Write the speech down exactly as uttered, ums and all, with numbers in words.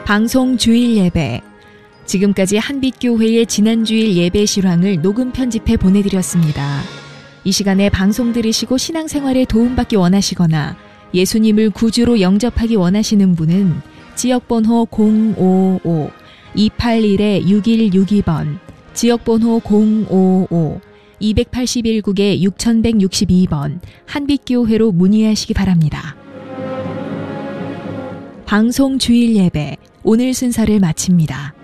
방송 주일 예배. 지금까지 한빛교회의 지난주일 예배 실황을 녹음 편집해 보내드렸습니다. 이 시간에 방송 들으시고 신앙생활에 도움받기 원하시거나 예수님을 구주로 영접하기 원하시는 분은 지역번호 공오오 이팔일 육일육이 번, 지역번호 공오오 이팔일 국에 육천백육십이 번 한빛교회로 문의하시기 바랍니다. 방송 주일 예배, 오늘 순서를 마칩니다.